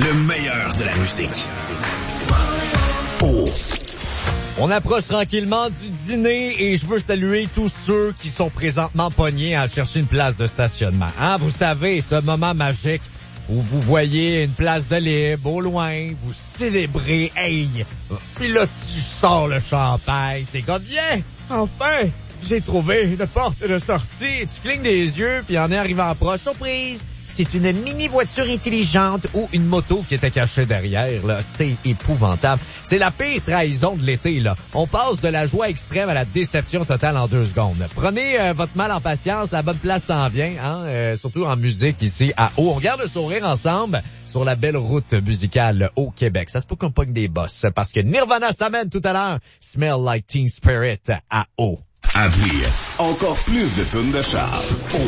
Le meilleur de la musique. Oh. On approche tranquillement du dîner et je veux saluer tous ceux qui sont présentement pognés à chercher une place de stationnement. Hein, vous savez, ce moment magique où vous voyez une place de libre au loin, vous célébrez, hey, puis là tu sors le champagne, t'es comme bien, enfin, j'ai trouvé une porte de sortie. Tu clignes des yeux puis en est arrivant proche, surprise. C'est une mini-voiture intelligente ou une moto qui était cachée derrière, là. C'est épouvantable. C'est la pire trahison de l'été, là. On passe de la joie extrême à la déception totale en 2 secondes. Prenez votre mal en patience, la bonne place s'en vient, hein, surtout en musique ici à Haut. On garde le sourire ensemble sur la belle route musicale au Québec. Ça se peut qu'on pogne des bosses parce que Nirvana s'amène tout à l'heure. Smell Like Teen Spirit à Haut. À venir, encore plus de tunes de char.